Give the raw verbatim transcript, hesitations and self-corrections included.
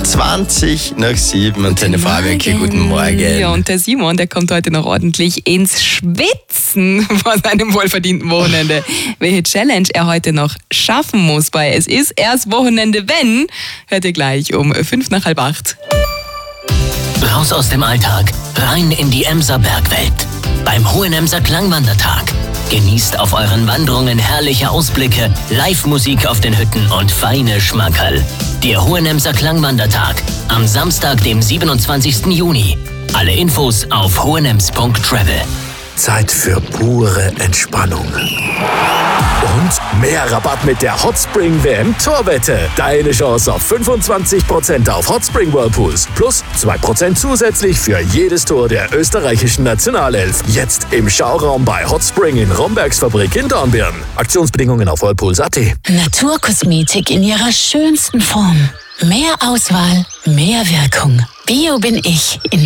zwanzig nach sieben und seine Fabian, guten Morgen. Ja, und der Simon, der kommt heute noch ordentlich ins Schwitzen vor seinem wohlverdienten Wochenende. Welche Challenge er heute noch schaffen muss bei Es ist erst Wochenende, wenn, hört ihr gleich um fünf nach halb acht. Raus aus dem Alltag, rein in die Emser Bergwelt. Beim Hohenemser Klangwandertag. Genießt auf euren Wanderungen herrliche Ausblicke, Live-Musik auf den Hütten und feine Schmankerl. Der Hohenemser Klangwandertag am Samstag, dem siebenundzwanzigsten Juni. Alle Infos auf hohenems punkt travel. Zeit für pure Entspannung. Und mehr Rabatt mit der Hotspring W M Torwette. Deine Chance auf fünfundzwanzig Prozent auf Hotspring Whirlpools plus zwei Prozent zusätzlich für jedes Tor der österreichischen Nationalelf. Jetzt im Schauraum bei Hotspring in Rombergs Fabrik in Dornbirn. Aktionsbedingungen auf whirlpools punkt at. Naturkosmetik in ihrer schönsten Form. Mehr Auswahl, mehr Wirkung. Bio bin ich in